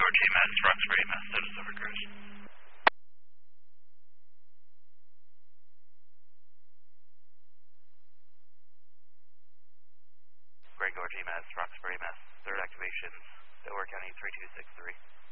GMS, Roxbury, Mass. Status over cruise. Gregor GMS, Roxbury, Mass. Third activation, Delaware County 3263.